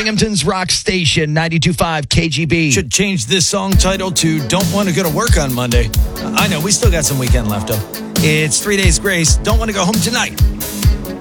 Binghamton's rock station, 92.5 KGB. Should change this song title to Don't Want to Go to Work on Monday. I know, we still got some weekend left, though. It's 3 Days Grace. Don't Want to Go Home Tonight.